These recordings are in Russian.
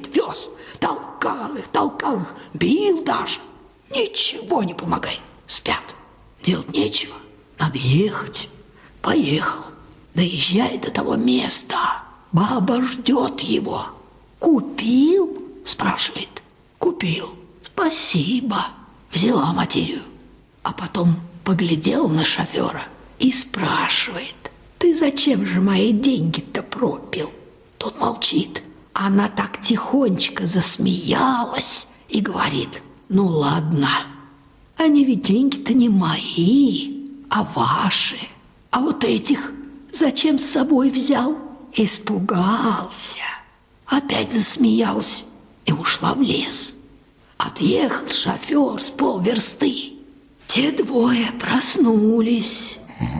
вез. Толкал их, бил даже. Ничего не помогай, спят. Делать нечего, надо ехать. Поехал, доезжает до того места. Баба ждет его. «Купил?» – спрашивает. «Купил. Спасибо». Взяла материю. А потом поглядел на шофера и спрашивает: «Ты зачем же мои деньги-то пропил?» Тот молчит. Она так тихонечко засмеялась и говорит: «Ну ладно, они ведь деньги-то не мои, а ваши. А вот этих зачем с собой взял?» Испугался. Опять засмеялся и ушла в лес. Отъехал шофер с полверсты. Те двое проснулись.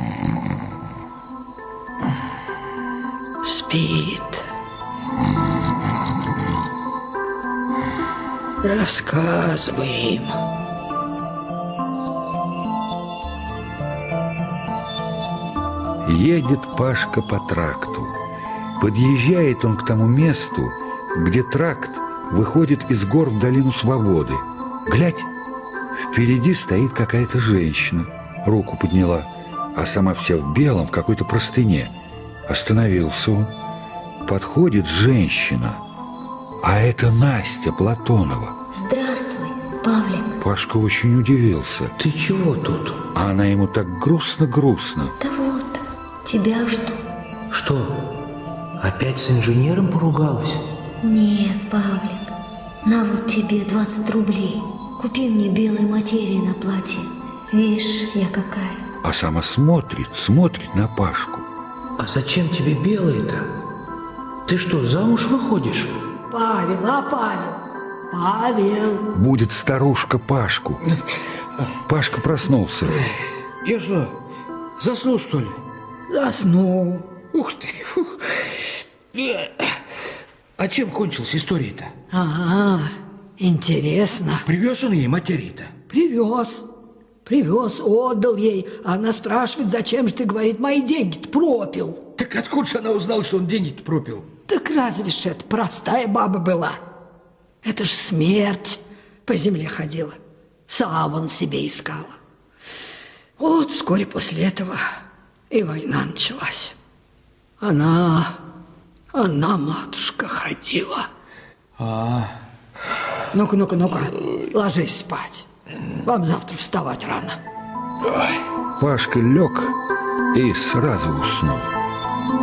Спит. Рассказываем. Едет Пашка по тракту. Подъезжает он к тому месту, где тракт выходит из гор в долину свободы. Глядь, впереди стоит какая-то женщина. Руку подняла, а сама вся в белом, в какой-то простыне. Остановился он. Подходит женщина. А это Настя Платонова. Здравствуй, Павлик. Пашка очень удивился. Ты чего тут? А она ему так грустно-грустно. Да вот, тебя жду. Что, опять с инженером поругалась? Нет, Павлик, на вот тебе 20 рублей. Купи мне белой материи на платье. Видишь, я какая. А сама смотрит на Пашку. А зачем тебе белые-то? Ты что, замуж выходишь? Павел. Будет старушка Пашку. Пашка проснулся. Я что, заснул, что ли? Заснул. Ух ты! А чем кончилась история-то? Интересно. Привез он ей материи-то? Привез, отдал ей. А она спрашивает: «Зачем же ты, говорит, мои деньги-то пропил?» Так откуда же она узнала, что он деньги-то пропил? Так разве ж это простая баба была? Это ж смерть по земле ходила, саван себе искала. Вот вскоре после этого и война началась. Она, матушка, ходила. Ну-ка, ложись спать. Вам завтра вставать рано. Пашка лег и сразу уснул.